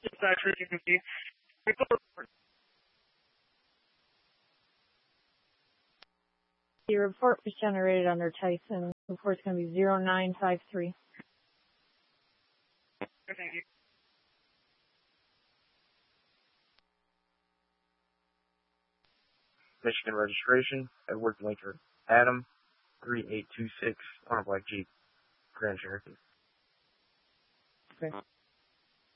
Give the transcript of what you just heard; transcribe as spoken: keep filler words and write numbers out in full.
dispatcher, as you can see. Your report was generated under Tyson. The report's going to be zero nine five three. Thank you. Michigan registration, Edward Blinker, Adam, three eight two six, on a black Jeep, Grand Cherokee. Okay.